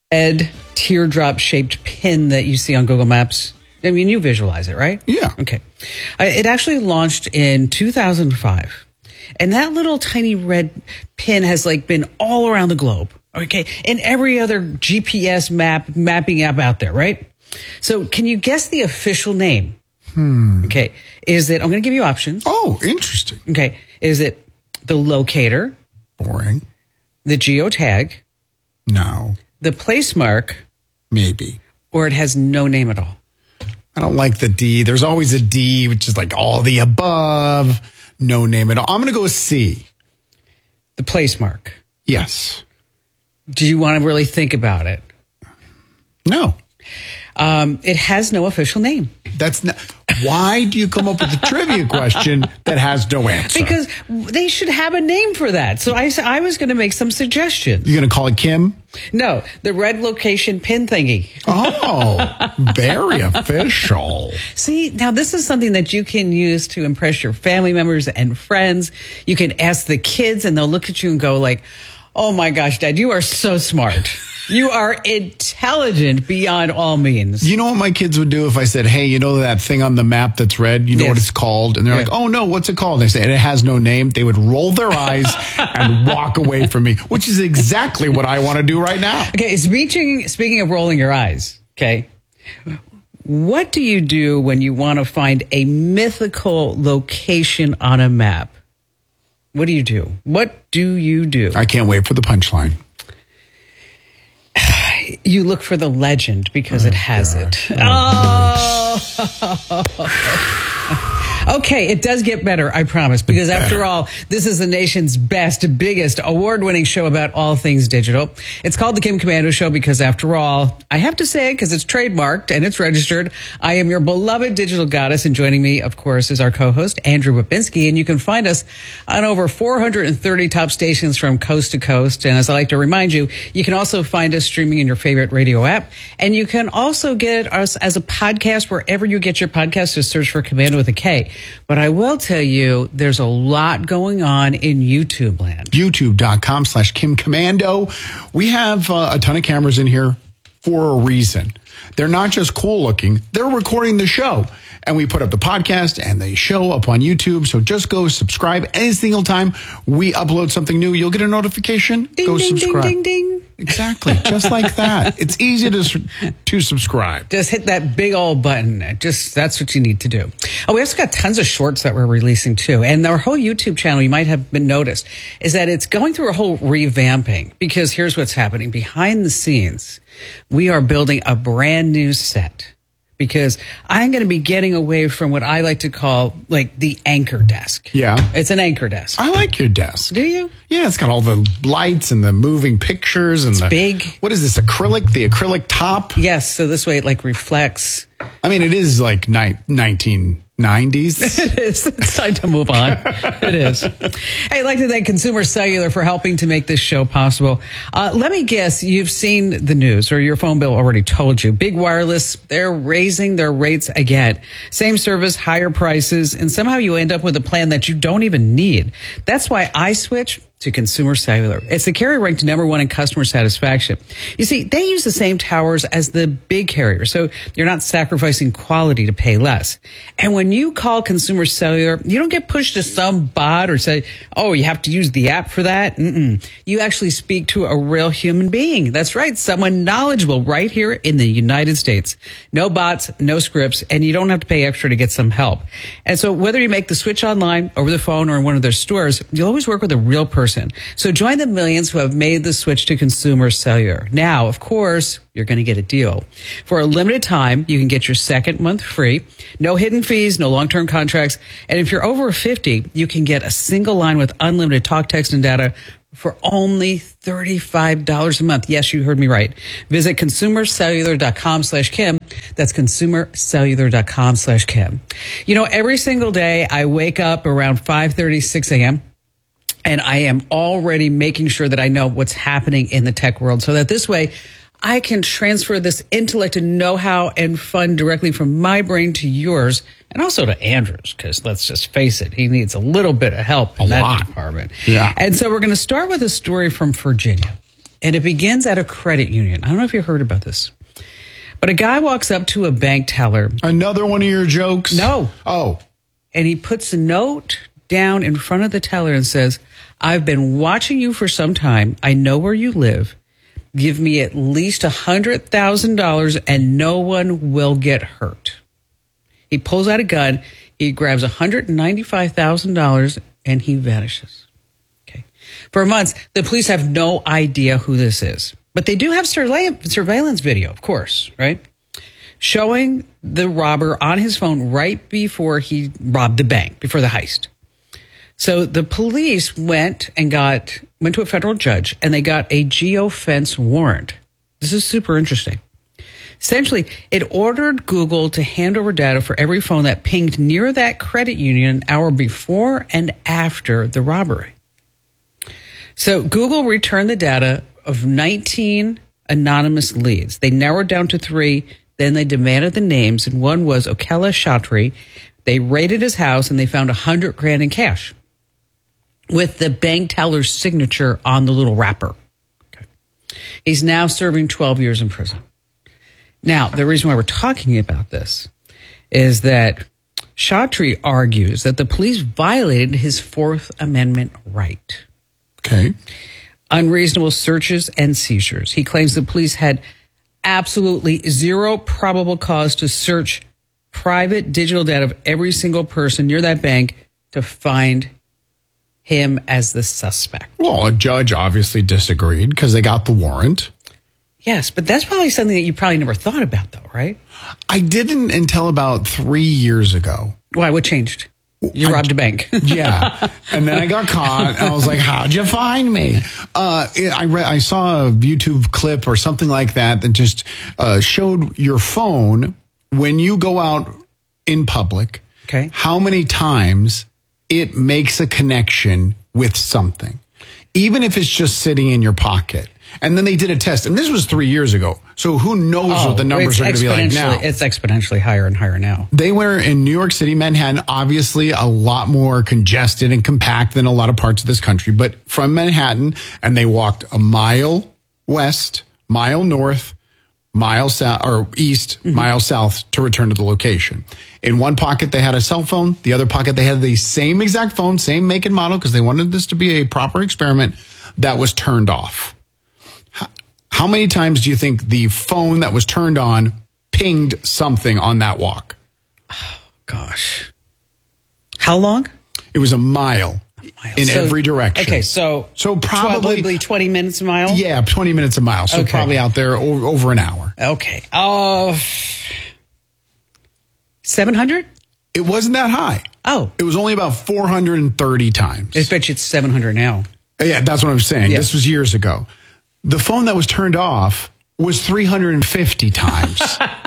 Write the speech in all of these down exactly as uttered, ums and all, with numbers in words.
red teardrop-shaped pin that you see on Google Maps? I mean, you visualize it, right? Yeah. Okay. Uh, it actually launched in two thousand five. And that little tiny red pin has like been all around the globe. Okay. And every other G P S map, mapping app out there, right? So can you guess the official name? Hmm. Okay. Is it, I'm going to give you options. Oh, interesting. Okay. Is it the locator? Boring. The geotag? No. The place mark? Maybe. Or it has no name at all? I don't like the D. There's always a D, which is like all the above. No name at all. I'm going to go with C. The place mark. Yes. Do you want to really think about it? No. Um, it has no official name. That's not. Why do you come up with a trivia question that has no answer? Because they should have a name for that. So I, I was going to make some suggestions. You're going to call it Kim? No, the red location pin thingy. Oh, very official. See, now this is something that you can use to impress your family members and friends. You can ask the kids and they'll look at you and go like, oh my gosh, Dad, you are so smart. You are intelligent beyond all means. You know what my kids would do if I said, hey, you know that thing on the map that's red? You know yes. what it's called? And they're yeah. like, oh, no, what's it called? They say, and it has no name. They would roll their eyes and walk away from me, which is exactly what I want to do right now. Okay, speaking, speaking of rolling your eyes, okay, what do you do when you want to find a mythical location on a map? What do you do? What do you do? I can't wait for the punchline. You look for the legend because oh, it has gosh. it. Oh. oh. Okay, it does get better, I promise, because after all, this is the nation's best, biggest, award-winning show about all things digital. It's called The Kim Komando Show because after all, I have to say it because it's trademarked and it's registered. I am your beloved digital goddess, and joining me, of course, is our co-host, Andrew Babinski, and you can find us on over four hundred thirty top stations from coast to coast. And as I like to remind you, you can also find us streaming in your favorite radio app, and you can also get us as a podcast wherever you get your podcast. Just search for Komando with a K. But I will tell you, there's a lot going on in YouTube land. YouTube.com slash Kim Komando. We have uh, a ton of cameras in here for a reason. They're not just cool looking. They're recording the show. And we put up the podcast and the show up on YouTube. So just go subscribe. Any single time we upload something new, you'll get a notification. Ding, go ding, subscribe. Ding, ding, ding. Exactly. Just like that. It's easy to to subscribe. Just hit that big old button. Just that's what you need to do. Oh, we also got tons of shorts that we're releasing too. And our whole YouTube channel, you might have been noticed, is that it's going through a whole revamping because here's what's happening. Behind the scenes, we are building a brand new set. Because I'm going to be getting away from what I like to call, like, the anchor desk. Yeah. It's an anchor desk. I like your desk. Do you? Yeah, it's got all the lights and the moving pictures. And it's the, big. What is this, acrylic? The acrylic top? Yes, so this way it, like, reflects. I mean, it is, like, ni- nineteen nineties. It is. It's time to move on. It is. Hey, I'd like to thank Consumer Cellular for helping to make this show possible. Uh, let me guess, you've seen the news, or your phone bill already told you. Big Wireless, they're raising their rates again. Same service, higher prices, and somehow you end up with a plan that you don't even need. That's why I switched to Consumer Cellular. It's the carrier ranked number one in customer satisfaction. You see, they use the same towers as the big carriers, so you're not sacrificing quality to pay less. And when you call Consumer Cellular, you don't get pushed to some bot or say, oh, you have to use the app for that. Mm-mm. You actually speak to a real human being. That's right, someone knowledgeable right here in the United States. No bots, no scripts, and you don't have to pay extra to get some help. And so whether you make the switch online, over the phone, or in one of their stores, you'll always work with a real person. So join the millions who have made the switch to Consumer Cellular. Now, of course, you're going to get a deal. For a limited time, you can get your second month free. No hidden fees, no long-term contracts. And if you're over fifty, you can get a single line with unlimited talk, text, and data for only thirty-five dollars a month. Yes, you heard me right. Visit consumercellular.com slash Kim. That's consumercellular.com slash Kim. You know, every single day I wake up around five thirty, six a.m. and I am already making sure that I know what's happening in the tech world so that this way I can transfer this intellect and know-how and fun directly from my brain to yours and also to Andrew's, because let's just face it, he needs a little bit of help in a that lot. department. Yeah. And so we're going to start with a story from Virginia. And it begins at a credit union. I don't know if you heard about this. But a guy walks up to a bank teller. Another one of your jokes? No. Oh. And he puts a note down in front of the teller and says, I've been watching you for some time. I know where you live. Give me at least one hundred thousand dollars and no one will get hurt. He pulls out a gun. He grabs one hundred ninety-five thousand dollars and he vanishes. Okay. For months, the police have no idea who this is. But they do have surveillance video, of course, right? Showing the robber on his phone right before he robbed the bank, before the heist. So the police went and got, went to a federal judge and they got a geofence warrant. This is super interesting. Essentially, it ordered Google to hand over data for every phone that pinged near that credit union an hour before and after the robbery. So Google returned the data of nineteen anonymous leads. They narrowed down to three. Then they demanded the names, and one was Okela Shatri. They raided his house, and they found a hundred grand in cash with the bank teller's signature on the little wrapper. Okay. He's now serving twelve years in prison. Now, the reason why we're talking about this is that Shatri argues that the police violated his Fourth Amendment right. Okay. Unreasonable searches and seizures. He claims the police had absolutely zero probable cause to search private digital data of every single person near that bank to find him as the suspect. Well, a judge obviously disagreed because they got the warrant. Yes, but that's probably something that you probably never thought about, though, right? I didn't until about three years ago. Why? What changed? You I, robbed a bank. Yeah. And then I got caught. And I was like, how'd you find me? Uh, I read, I saw a YouTube clip or something like that that just uh, showed your phone when you go out in public, okay, how many times it makes a connection with something, even if it's just sitting in your pocket. And then they did a test, and this was three years ago. So who knows oh, what the numbers are going to be like now? It's exponentially higher and higher now. They were in New York City, Manhattan, obviously a lot more congested and compact than a lot of parts of this country. But from Manhattan, and they walked a mile west, mile north, mile south, or east, mm-hmm. mile south to return to the location. In one pocket, they had a cell phone. The other pocket, they had the same exact phone, same make and model, because they wanted this to be a proper experiment that was turned off. How many times do you think the phone that was turned on pinged something on that walk? Oh, gosh. How long? It was a mile, mile. in so, every direction. Okay, so, so probably, probably twenty minutes a mile? Yeah, twenty minutes a mile. So okay. Probably out there over, over an hour. Okay. Oh, uh, seven hundred? It wasn't that high. Oh. It was only about four hundred thirty times. I bet you it's seven hundred now. Yeah, that's what I'm saying. Yeah. This was years ago. The phone that was turned off was three hundred fifty times.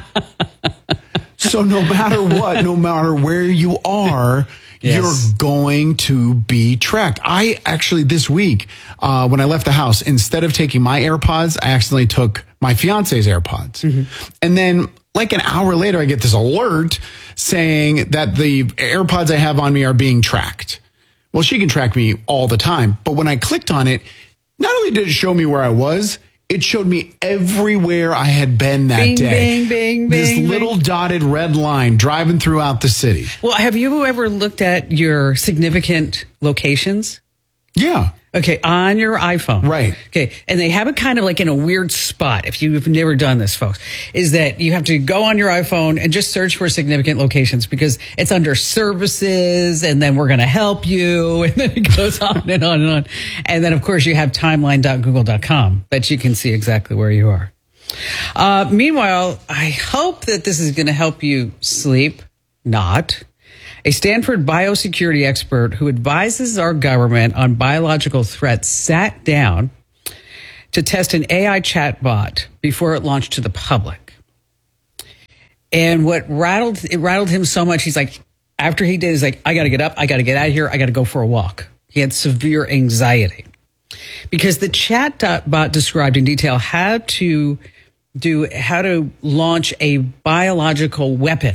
So no matter what, no matter where you are, yes. you're going to be tracked. I actually, this week, uh, when I left the house, instead of taking my AirPods, I accidentally took my fiance's AirPods. Mm-hmm. And then like an hour later, I get this alert saying that the AirPods I have on me are being tracked. Well, she can track me all the time. But when I clicked on it, not only did it show me where I was, it showed me everywhere I had been that bing, day. Bing, bing, this bing, little bing. dotted red line driving throughout the city. Well, have you ever looked at your significant locations? Yeah. Okay, on your iPhone. Right. Okay, and they have it kind of like in a weird spot, if you've never done this, folks, is that you have to go on your iPhone and just search for significant locations because it's under services, and then we're going to help you, and then it goes on and on and on. And then, of course, you have timeline dot google dot com, but you can see exactly where you are. Uh, meanwhile, I hope that this is going to help you sleep. Not. A Stanford biosecurity expert who advises our government on biological threats sat down to test an A I chatbot before it launched to the public. And what rattled it rattled him so much, he's like, after he did, he's like, I got to get up, I got to get out of here, I got to go for a walk. He had severe anxiety because the chatbot described in detail how to do how to launch a biological weapon.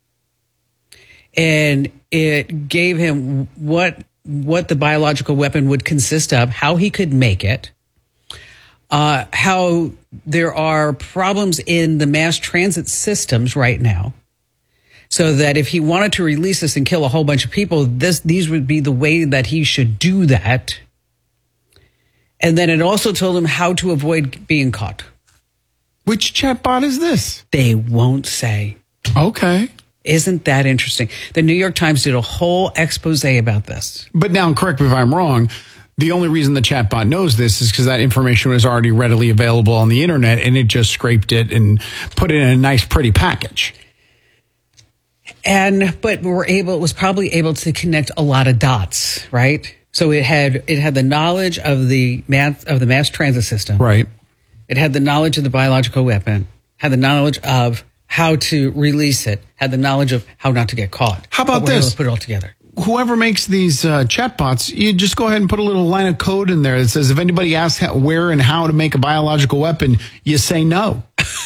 And it gave him what what the biological weapon would consist of, how he could make it, uh, how there are problems in the mass transit systems right now. So that if he wanted to release this and kill a whole bunch of people, this these would be the way that he should do that. And then it also told him how to avoid being caught. Which chatbot is this? They won't say. Okay. Isn't that interesting? The New York Times did a whole expose about this. But now, correct me if I'm wrong, the only reason the chatbot knows this is because that information was already readily available on the internet, and it just scraped it and put it in a nice, pretty package. And but we were able, it was probably able to connect a lot of dots, right? So it had it had the knowledge of the mass of the mass transit system, right? It had the knowledge of the biological weapon, had the knowledge of how to release it, had the knowledge of how not to get caught. How about but we're able this? to put it all together. Whoever makes these uh, chatbots, you just go ahead and put a little line of code in there that says if anybody asks how, where and how to make a biological weapon, you say no.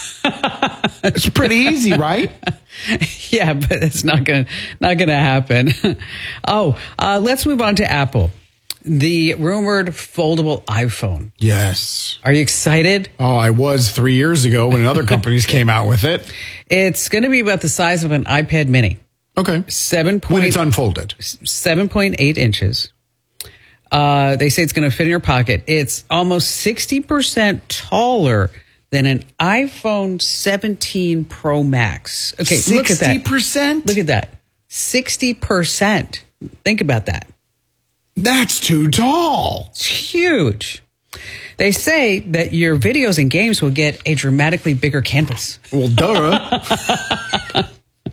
It's pretty easy, right? Yeah, but it's not gonna not gonna happen. Oh, uh, let's move on to Apple. The rumored foldable iPhone. Yes. Are you excited? Oh, I was three years ago when other companies came out with it. It's going to be about the size of an iPad mini. Okay. Seven When point it's unfolded. seven point eight inches. Uh, they say it's going to fit in your pocket. It's almost sixty percent taller than an iPhone seventeen Pro Max. Okay, look at that. sixty percent? Look at that. sixty percent. Think about that. That's too tall. It's huge. They say that your videos and games will get a dramatically bigger canvas. Well, duh.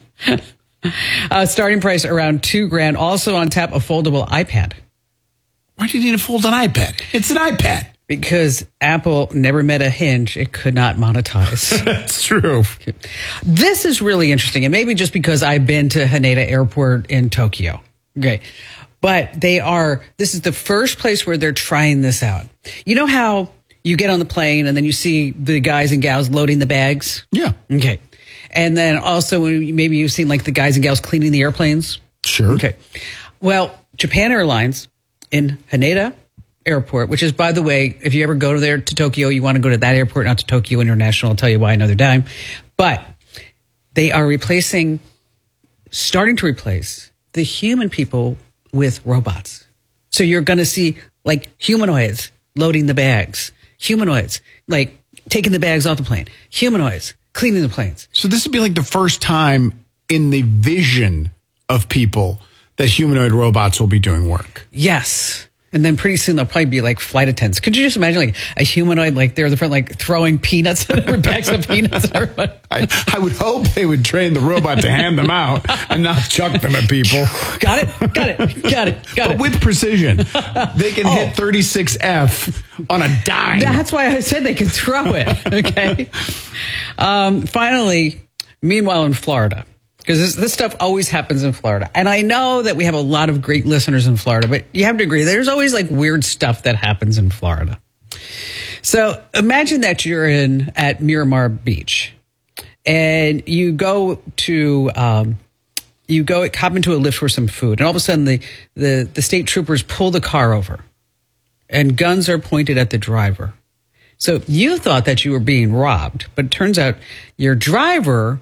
uh, starting price around two grand. Also on tap, a foldable iPad. Why do you need to fold an iPad? It's an iPad. Because Apple never met a hinge it could not monetize. That's true. This is really interesting. And maybe just because I've been to Haneda Airport in Tokyo. Okay. But they are, this is the first place where they're trying this out. You know how you get on the plane and then you see the guys and gals loading the bags? Yeah. Okay. And then also maybe you've seen like the guys and gals cleaning the airplanes? Sure. Okay. Well, Japan Airlines in Haneda Airport, which is, by the way, if you ever go there to Tokyo, you want to go to that airport, not to Tokyo International. I'll tell you why another time. But they are replacing, starting to replace the human people with robots. So you're going to see like humanoids loading the bags, humanoids like taking the bags off the plane, humanoids cleaning the planes. So this would be like the first time in the vision of people that humanoid robots will be doing work. Yes. And then pretty soon they'll probably be like flight attendants. Could you just imagine like a humanoid, like they're the front, like throwing peanuts, bags of peanuts? I, I would hope they would train the robot to hand them out and not chuck them at people. Got it, got it, got it, got but it. with precision. They can oh. hit thirty-six F on a dime. That's why I said they could throw it. Okay. Um, finally, meanwhile in Florida. Because this, this stuff always happens in Florida. And I know that we have a lot of great listeners in Florida, but you have to agree, there's always like weird stuff that happens in Florida. So imagine that you're in at Miramar Beach and you go to, um, you go hop into a lift for some food. And all of a sudden the, the, the state troopers pull the car over and guns are pointed at the driver. So you thought that you were being robbed, but it turns out your driver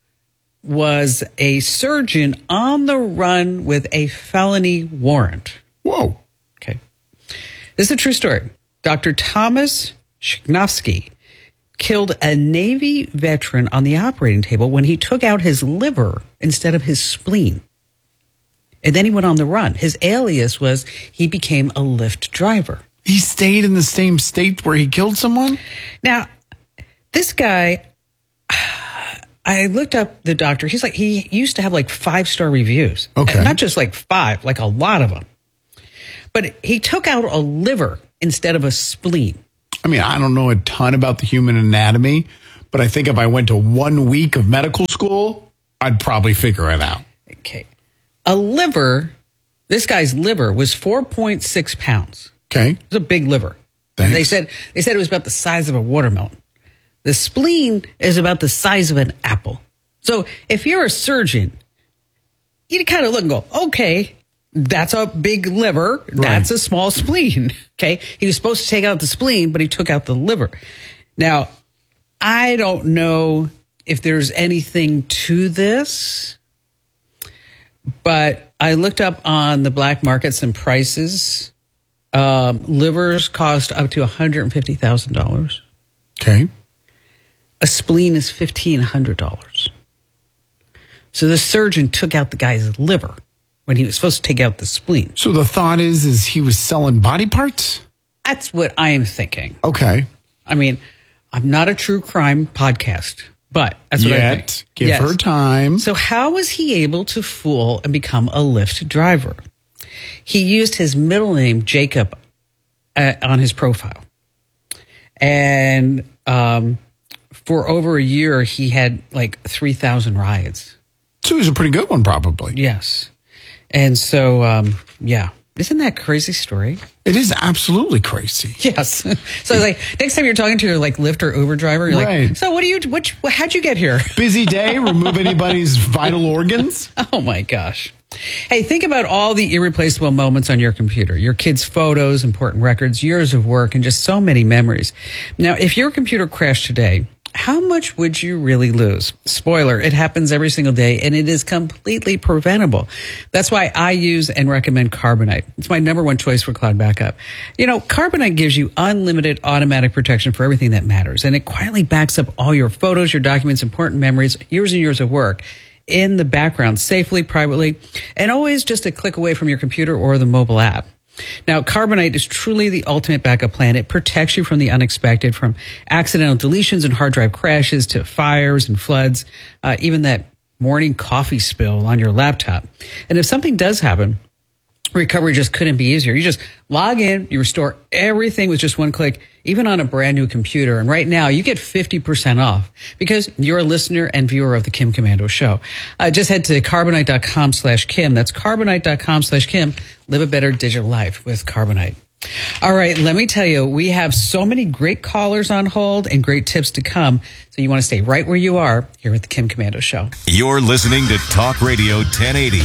was a surgeon on the run with a felony warrant. Whoa. Okay. This is a true story. Doctor Thomas Shignovsky killed a Navy veteran on the operating table when he took out his liver instead of his spleen. And then he went on the run. His alias was he became a Lyft driver. He stayed in the same state where he killed someone? Now, this guy, I looked up the doctor. He's like, he used to have like five-star reviews. Okay. Not just like five, like a lot of them. But he took out a liver instead of a spleen. I mean, I don't know a ton about the human anatomy, but I think if I went to one week of medical school, I'd probably figure it out. Okay. A liver, this guy's liver was four point six pounds. Okay. It was a big liver. And they said they said it was about the size of a watermelon. The spleen is about the size of an apple. So if you're a surgeon, you kind of look and go, okay, That's a big liver. Right. That's a small spleen. Okay. He was supposed to take out the spleen, but he took out the liver. Now, I don't know if there's anything to this, but I looked up on the black market some prices. Um, livers cost up to one hundred fifty thousand dollars. Okay. A spleen is fifteen hundred dollars. So the surgeon took out the guy's liver when he was supposed to take out the spleen. So the thought is, is he was selling body parts? That's what I am thinking. Okay. I mean, I'm not a true crime podcast, but that's what Yet, I think. Give yes. her time. So how was he able to fool and become a Lyft driver? He used his middle name, Jacob, uh, on his profile. And um, for over a year, he had like three thousand rides. So he was a pretty good one, probably. Yes. And so, um, yeah. Isn't that a crazy story? It is absolutely crazy. Yes. So, like, next time you're talking to your, like, Lyft or Uber driver, you're right. like, so what do you, what, how'd you get here? Busy day, remove anybody's vital organs? Oh, my gosh. Hey, think about all the irreplaceable moments on your computer, your kids' photos, important records, years of work, and just so many memories. Now, if your computer crashed today, how much would you really lose? Spoiler, it happens every single day, and it is completely preventable. That's why I use and recommend Carbonite. It's my number one choice for cloud backup. You know, Carbonite gives you unlimited automatic protection for everything that matters, and it quietly backs up all your photos, your documents, important memories, years and years of work in the background, safely, privately, and always just a click away from your computer or the mobile app. Now, Carbonite is truly the ultimate backup plan. It protects you from the unexpected, from accidental deletions and hard drive crashes to fires and floods, uh, even that morning coffee spill on your laptop. And if something does happen, recovery just couldn't be easier. You just log in, you restore everything with just one click, even on a brand new computer. And right now you get fifty percent off because you're a listener and viewer of the Kim Komando Show. Uh, just head to carbonite.com slash Kim. That's carbonite.com slash Kim. Live a better digital life with Carbonite. All right, let me tell you, we have so many great callers on hold and great tips to come. So you want to stay right where you are here at the Kim Komando Show. You're listening to Talk Radio ten eighty.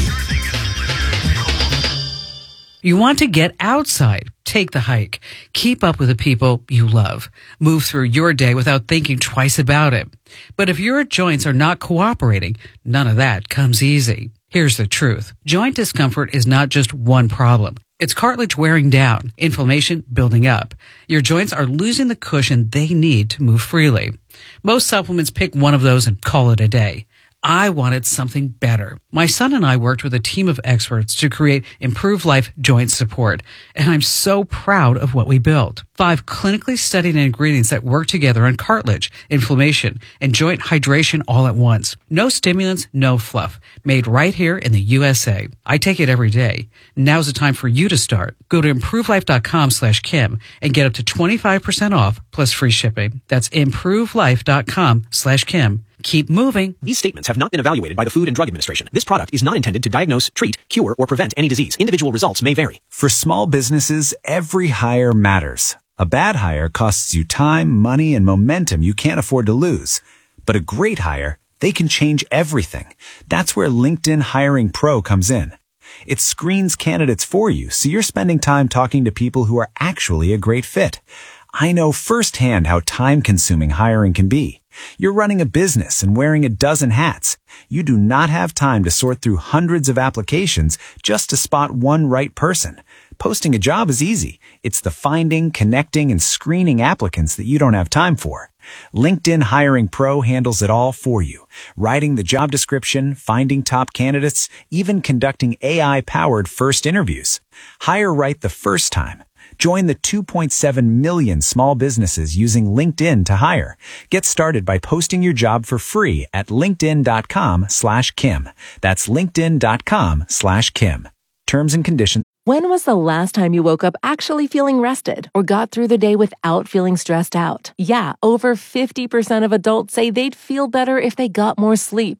You want to get outside, take the hike, keep up with the people you love, move through your day without thinking twice about it. But if your joints are not cooperating, none of that comes easy. Here's the truth. Joint discomfort is not just one problem. It's cartilage wearing down, inflammation building up. Your joints are losing the cushion they need to move freely. Most supplements pick one of those and call it a day. I wanted something better. My son and I worked with a team of experts to create Improve Life Joint Support, and I'm so proud of what we built. Five clinically studied ingredients that work together on cartilage, inflammation, and joint hydration all at once. No stimulants, no fluff. Made right here in the U S A. I take it every day. Now's the time for you to start. Go to improvelife.com slash Kim and get up to twenty-five percent off plus free shipping. That's improvelife.com slash Kim. Keep moving. These statements have not been evaluated by the Food and Drug Administration. This product is not intended to diagnose, treat, cure, or prevent any disease. Individual results may vary. For small businesses, every hire matters. A bad hire costs you time, money, and momentum you can't afford to lose. But a great hire, they can change everything. That's where LinkedIn Hiring Pro comes in. It screens candidates for you, so you're spending time talking to people who are actually a great fit. I know firsthand how time-consuming hiring can be. You're running a business and wearing a dozen hats. You do not have time to sort through hundreds of applications just to spot one right person. Posting a job is easy. It's the finding, connecting, and screening applicants that you don't have time for. LinkedIn Hiring Pro handles it all for you. Writing the job description, finding top candidates, even conducting A I-powered first interviews. Hire right the first time. Join the two point seven million small businesses using LinkedIn to hire. Get started by posting your job for free at linkedin.com slash Kim. That's linkedin.com slash Kim. Terms and conditions. When was the last time you woke up actually feeling rested or got through the day without feeling stressed out? Yeah, over fifty percent of adults say they'd feel better if they got more sleep.